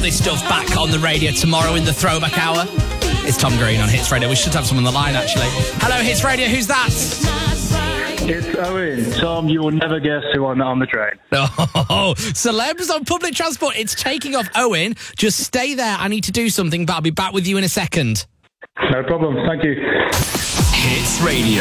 this stuff back on the radio tomorrow in the Throwback Hour. It's Tom Green on Hits Radio. We should have someone on the line, actually. Hello, Hits Radio. Who's that? It's Owen. Tom, you will never guess who on the train. Oh, celebs on public transport. It's taking off. Owen, just stay there. I need to do something, but I'll be back with you in a second. No problem. Thank you. Hits Radio.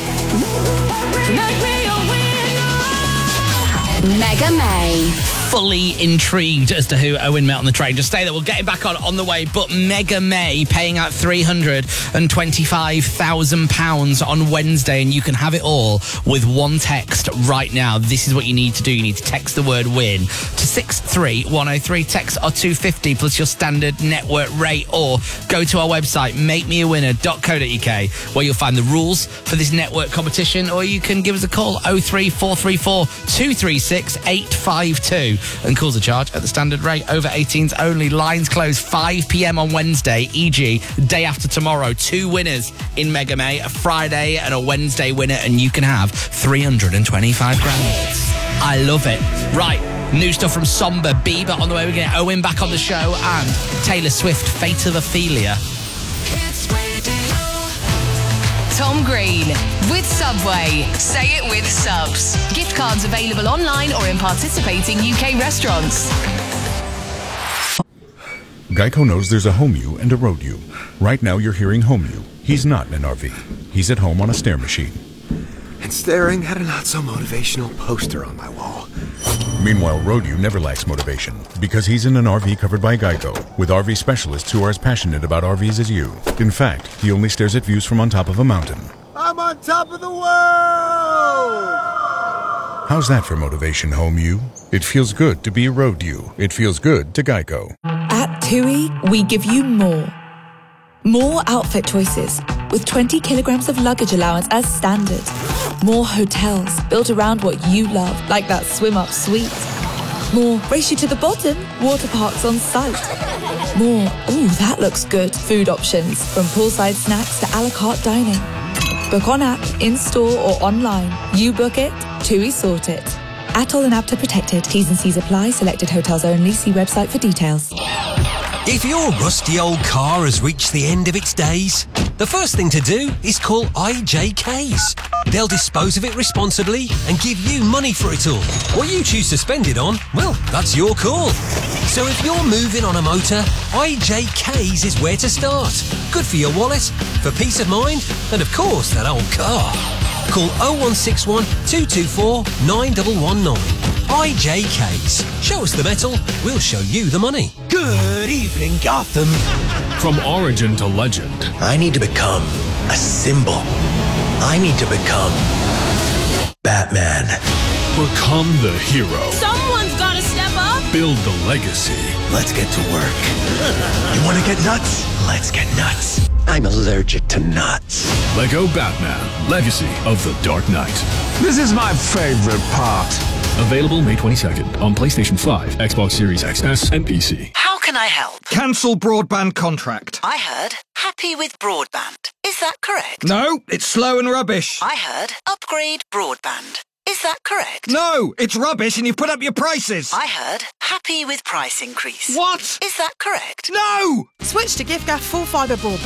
Mega May. Fully intrigued as to who Owen met on the train. Just stay there. We'll get him back on the way. But Mega May paying out £325,000 on Wednesday, and you can have it all with one text right now. This is what you need to do. You need to text the word WIN to 63103. Text are $2.50 plus your standard network rate, or go to our website, makemeawinner.co.uk, where you'll find the rules for this network competition, or you can give us a call, 03434 236 852. And calls a charge at the standard rate. Over 18s only. Lines close 5 p.m. on Wednesday, e.g. day after tomorrow. 2 winners in Mega May, a Friday and a Wednesday winner, and you can have 325 grand. I love it. Right, new stuff from Somber, Bieber on the way. We're going to get Owen back on the show, and Taylor Swift, Fate of Ophelia. Tom Green with Subway. Say it with subs. Gift cards available online or in participating UK restaurants. Geico knows there's a home you and a road you. Right now you're hearing home you. He's not in an RV. He's at home on a stair machine. And staring at a not-so-motivational poster on my wall. Meanwhile, road you never lacks motivation because he's in an RV covered by Geico with RV specialists who are as passionate about RVs as you. In fact, he only stares at views from on top of a mountain. I'm on top of the world! How's that for motivation, home you? It feels good to be a road you. It feels good to Geico. At TUI, we give you more. More outfit choices with 20 kilograms of luggage allowance as standard. More hotels built around what you love, like that swim-up suite. More race you to the bottom, water parks on site. More, ooh, that looks good, food options, from poolside snacks to a la carte dining. Book on app, in-store or online. You book it, TUI sort it. ATOL and APTA protected. T's and C's apply. Selected hotels only. See website for details. If your rusty old car has reached the end of its days, the first thing to do is call IJKs. They'll dispose of it responsibly and give you money for it all. What you choose to spend it on, well, that's your call. So if you're moving on a motor, IJKs is where to start. Good for your wallet, for peace of mind, and of course that old car. Call 0161 224 9119. IJKs. Show us the metal, we'll show you the money. Good evening, Gotham. From origin to legend. I need to become a symbol. I need to become Batman. Become the hero. Someone's gotta step up. Build the legacy. Let's get to work. You want to get nuts? Let's get nuts. I'm allergic to nuts. Lego Batman, Legacy of the Dark Knight. This is my favorite part. Available May 22nd on PlayStation 5, Xbox Series XS, and PC. How can I help? Cancel broadband contract. I heard happy with broadband. Is that correct? No, it's slow and rubbish. I heard upgrade broadband. Is that correct? No, it's rubbish and you've put up your prices. I heard happy with price increase. What? Is that correct? No! Switch to giffgaff full fibre broadband.